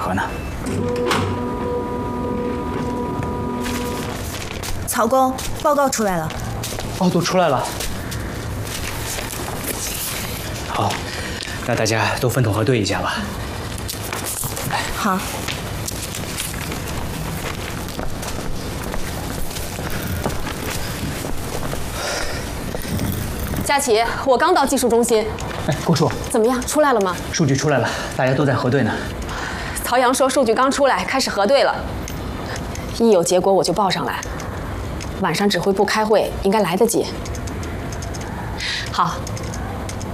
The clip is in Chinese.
核呢？ 曹公，报告出来了。 哦，都出来了。好，那大家都分头核对一下吧。 好。 佳琪，我刚到技术中心。 哎，顾处， 怎么样？出来了吗？ 数据出来了，大家都在核对呢。 曹阳说数据刚出来，开始核对了。一有结果我就报上来。晚上指挥部开会应该来得及。好，